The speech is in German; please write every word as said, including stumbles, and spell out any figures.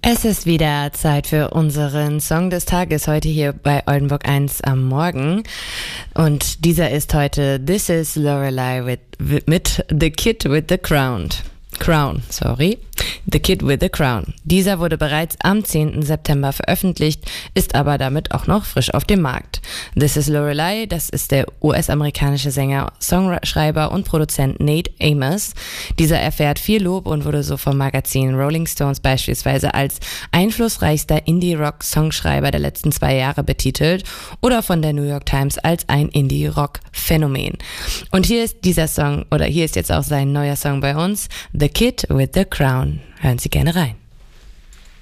Es ist wieder Zeit für unseren Song des Tages, heute hier bei Oldenburg eins am Morgen. Und dieser ist heute This is Lorelei with, with, mit The Kid with the Crown. Crown, sorry. The Kid with the Crown. Dieser wurde bereits am zehnten September veröffentlicht, ist aber damit auch noch frisch auf dem Markt. This is Lorelei, das ist der U S-amerikanische Sänger, Songschreiber und Produzent Nate Amos. Dieser erfährt viel Lob und wurde so vom Magazin Rolling Stones beispielsweise als einflussreichster Indie-Rock-Songschreiber der letzten zwei Jahre betitelt oder von der New York Times als ein Indie-Rock-Phänomen. Und hier ist dieser Song, oder hier ist jetzt auch sein neuer Song bei uns, The Kid with the Crown. Hören Sie gerne rein.